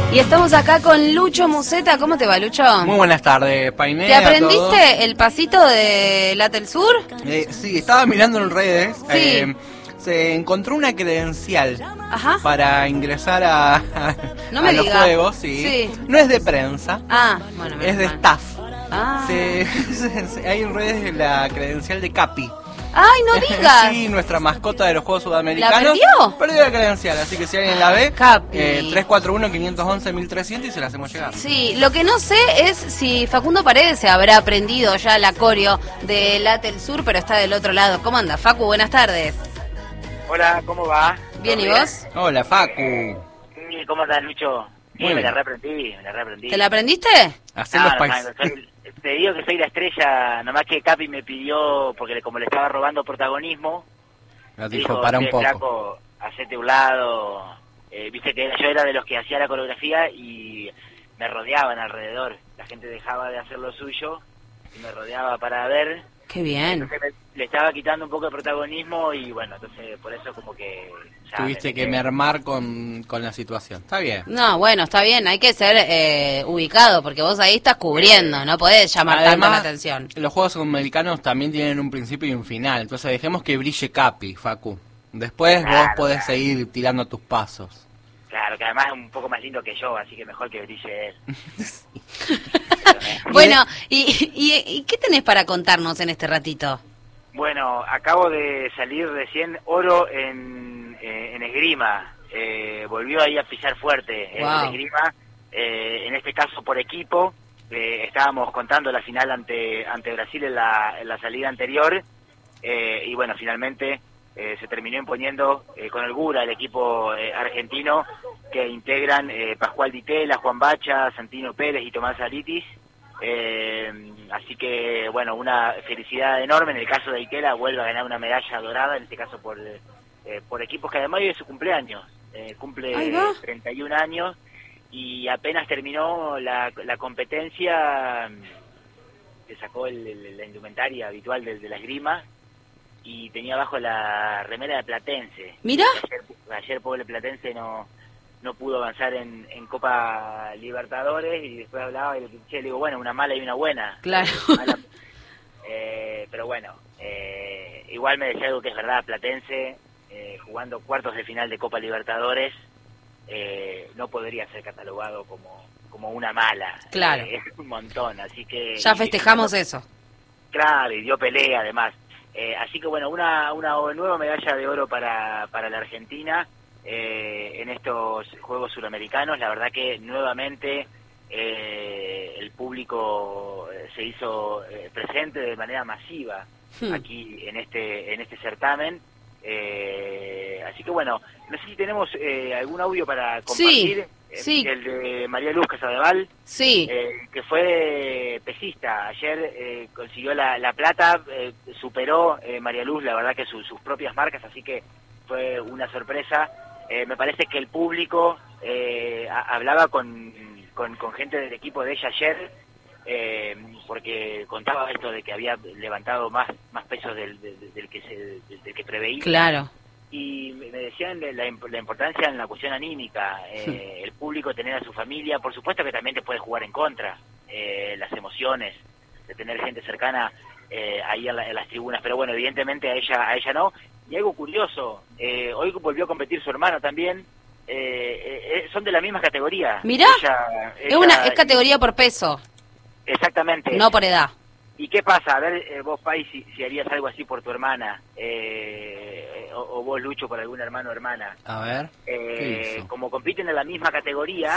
Y estamos acá con Lucho Museta. ¿Cómo te va, Lucho? Muy buenas tardes, Painé. ¿Te aprendiste el pasito de Latel Sur? Sí, estaba mirando en redes. Sí. Se encontró una credencial para ingresar a no me los digas. juegos. Sí. No es de prensa. Bueno, es de staff. Hay en redes la credencial de Capi. ¡Ay, no digas! Sí, nuestra mascota de los Juegos Sudamericanos. ¿La perdió? Perdió la credencial, así que si alguien la ve, Capi. 341-511-1300 y se la hacemos llegar. Sí, lo que no sé es si Facundo Paredes se habrá aprendido ya la coreo de Latel Sur, pero está del otro lado. ¿Cómo anda, Facu? Buenas tardes. Hola, ¿cómo va? Bien, ¿y vos? Hola, Facu. ¿Cómo andás, Lucho? Muy me la bien. reaprendí. ¿Te la aprendiste? Hacer los países. Te digo que soy la estrella, nomás que Capi me pidió, porque como le estaba robando protagonismo, dijo, para un poco. Flaco, hacete un lado. Viste que yo era de los que hacía la coreografía y me rodeaban alrededor. La gente dejaba de hacer lo suyo y me rodeaba para ver. ¡Qué bien! Entonces le estaba quitando un poco de protagonismo y bueno, entonces por eso como que... Tuviste que mermar con la situación. Está bien. No, bueno, está bien. Hay que ser ubicado porque vos ahí estás cubriendo. No podés llamar tanto la atención. Los Juegos Sudamericanos también tienen un principio y un final. Entonces dejemos que brille Capi, Facu. Después vos podés seguir tirando tus pasos. Claro, que además es un poco más lindo que yo, así que mejor que brille él. Bueno, ¿y qué tenés para contarnos en este ratito? Bueno, acabo de salir recién oro en esgrima. Volvió ahí a pisar fuerte en esgrima. En este caso por equipo. Estábamos contando la final ante Brasil en la salida anterior. Y bueno, finalmente se terminó imponiendo con holgura el equipo argentino que integran Pascual Di Tella, Juan Bacha, Santino Pérez y Tomás Aritis. Así que bueno, una felicidad enorme. En el caso de Di Tella vuelve a ganar una medalla dorada, en este caso por equipos que además hoy es su cumpleaños, cumple 31 años y apenas terminó la competencia se sacó la indumentaria habitual de la esgrima y tenía abajo la remera de Platense. ¿Mira? Ayer pobre Platense no pudo avanzar en Copa Libertadores y después hablaba y le digo, bueno, una mala y una buena. Claro. Pero bueno, igual me decía algo que es verdad, Platense jugando cuartos de final de Copa Libertadores no podría ser catalogado como una mala. Claro. Es un montón, así que... Ya festejamos eso. Claro, y dio pelea además. Así que bueno, una nueva medalla de oro para la Argentina en estos Juegos Suramericanos. La verdad que nuevamente el público se hizo presente de manera masiva aquí en este certamen. Así que bueno, no sé si tenemos algún audio para compartir. Sí. El de María Luz Casadeval, que fue pesista. Ayer consiguió la plata, superó María Luz, la verdad que sus propias marcas, así que fue una sorpresa. Me parece que el público hablaba con gente del equipo de ella ayer, porque contaba esto de que había levantado más pesos del que preveía. Claro. Y me decían la importancia en la cuestión anímica, el público, tener a su familia. Por supuesto que también te puede jugar en contra, las emociones de tener gente cercana ahí en las tribunas, pero bueno, evidentemente a ella no. Y algo curioso, hoy volvió a competir su hermano también, son de la misma categoría. Mirá, es categoría por peso. Exactamente. No por edad. ¿Y qué pasa? A ver, vos, Pai, si harías algo así por tu hermana, o vos, Lucho, por algún hermano o hermana. A ver. Como compiten en la misma categoría,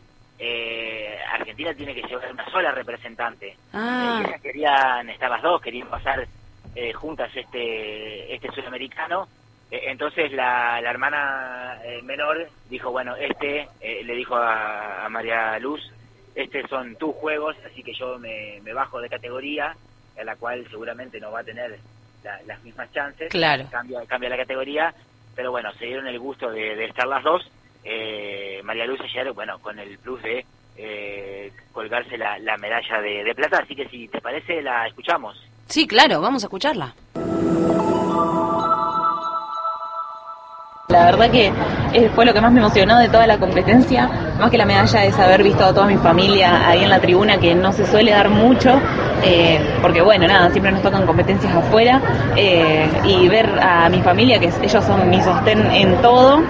Argentina tiene que llevar una sola representante. Y ellas estas dos querían pasar juntas este sudamericano. Entonces la hermana menor dijo, bueno, le dijo a María Luz, son tus juegos, así que yo me bajo de categoría, a la cual seguramente no va a tener las mismas chances. Claro. Cambia la categoría, pero bueno, se dieron el gusto de estar las dos. María Luz ayer, bueno, con el plus de colgarse la medalla de plata, así que si te parece la escuchamos. Sí, claro, vamos a escucharla. La verdad que fue lo que más me emocionó de toda la competencia, más que la medalla es haber visto a toda mi familia ahí en la tribuna, que no se suele dar mucho, porque bueno, nada, siempre nos tocan competencias afuera, y ver a mi familia, que ellos son mi sostén en todo,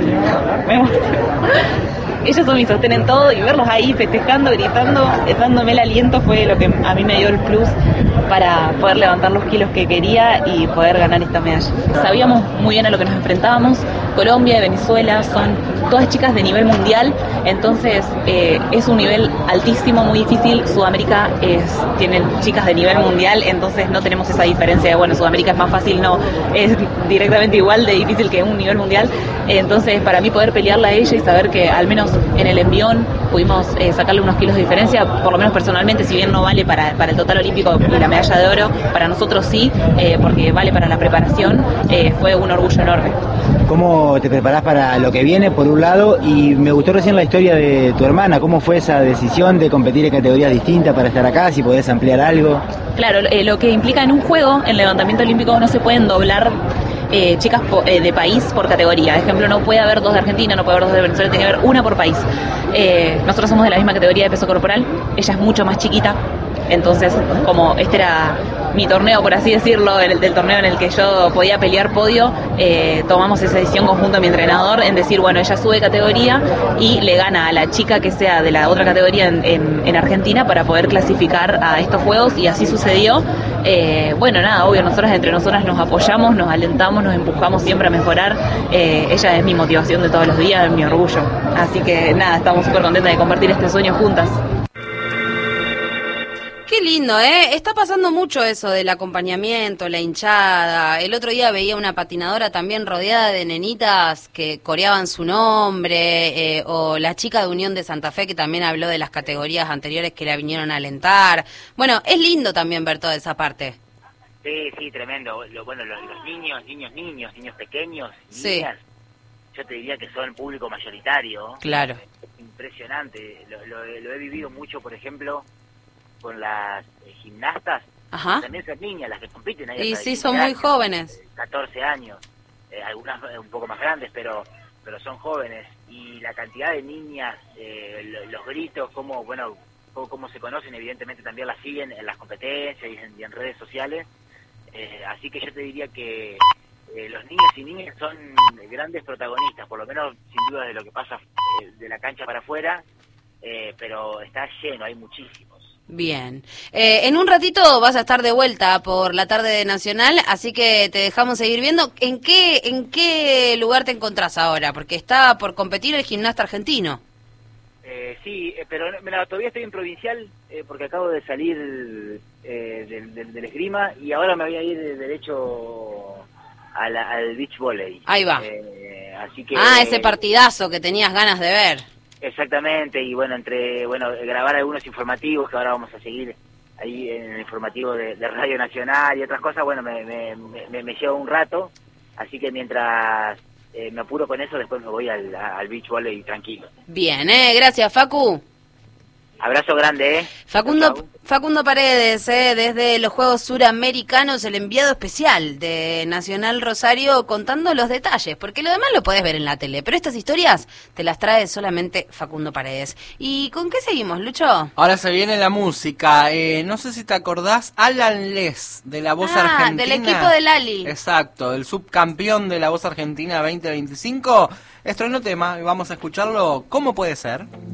ellos son mi sostén en todo, y verlos ahí festejando, gritando, dándome el aliento fue lo que a mí me dio el plus para poder levantar los kilos que quería y poder ganar esta medalla. Sabíamos muy bien a lo que nos enfrentábamos. Colombia y Venezuela son todas chicas de nivel mundial, entonces es un nivel altísimo, muy difícil. Sudamérica tienen chicas de nivel mundial, entonces no tenemos esa diferencia de, bueno, Sudamérica es más fácil, no, es directamente igual de difícil que un nivel mundial. Entonces para mí poder pelearla a ella y saber que al menos en el envión pudimos sacarle unos kilos de diferencia, por lo menos personalmente, si bien no vale para el total olímpico y la medalla de oro, para nosotros sí, porque vale para la preparación, fue un orgullo enorme. ¿Cómo te preparás para lo que viene, por un lado? Y me gustó recién la historia de tu hermana. ¿Cómo fue esa decisión de competir en categorías distintas para estar acá? Si podés ampliar algo. Claro, lo que implica en un juego, en levantamiento olímpico, no se pueden doblar chicas de país por categoría. Por ejemplo, no puede haber 2 de Argentina, no puede haber 2 de Venezuela, tiene que haber una por país. Nosotros somos de la misma categoría de peso corporal, ella es mucho más chiquita. Entonces, como este era mi torneo, por así decirlo, del torneo en el que yo podía pelear podio, tomamos esa decisión conjunto a mi entrenador en decir, bueno, ella sube categoría y le gana a la chica que sea de la otra categoría en Argentina para poder clasificar a estos juegos, y así sucedió. Bueno, nada, obvio, nosotros entre nosotras nos apoyamos, nos alentamos, nos empujamos siempre a mejorar. Ella es mi motivación de todos los días, es mi orgullo. Así que nada, estamos súper contentas de compartir este sueño juntas. Qué lindo, ¿eh? Está pasando mucho eso del acompañamiento, la hinchada. El otro día veía una patinadora también rodeada de nenitas que coreaban su nombre, o la chica de Unión de Santa Fe que también habló de las categorías anteriores que la vinieron a alentar. Bueno, es lindo también ver toda esa parte. Sí, tremendo. Bueno, los niños pequeños, sí. Niñas, yo te diría que son público mayoritario. Claro. Es impresionante. Lo he vivido mucho, por ejemplo, con las gimnastas. Ajá. También son niñas las que compiten ahí. Y sí, son muy jóvenes. 14 años, algunas un poco más grandes, pero son jóvenes. Y la cantidad de niñas, los gritos, cómo se conocen, evidentemente también las siguen en las competencias y en redes sociales. Así que yo te diría que los niños y niñas son grandes protagonistas, por lo menos sin duda de lo que pasa de la cancha para afuera, pero está lleno, hay muchísimos. Bien. En un ratito vas a estar de vuelta por la tarde de Nacional, así que te dejamos seguir viendo. ¿En qué lugar te encontrás ahora? Porque está por competir el gimnasta argentino. Sí, pero todavía estoy en provincial, porque acabo de salir del esgrima y ahora me voy a ir derecho al beach volley. Ahí va. Así que, ese partidazo que tenías ganas de ver. Exactamente, y bueno, grabar algunos informativos, que ahora vamos a seguir ahí en el informativo de Radio Nacional y otras cosas, bueno, me lleva un rato, así que mientras me apuro con eso, después me voy al beach volley tranquilo. Bien, gracias, Facu. Abrazo grande, Facundo Paredes, desde los Juegos Suramericanos, el enviado especial de Nacional Rosario, contando los detalles, porque lo demás lo podés ver en la tele, pero estas historias te las trae solamente Facundo Paredes. ¿Y con qué seguimos, Lucho? Ahora se viene la música, no sé si te acordás, Alan Les, de La Voz Argentina. Del equipo de Lali. Exacto, el subcampeón de La Voz Argentina 2025, estrenó tema y vamos a escucharlo. ¿Cómo puede ser?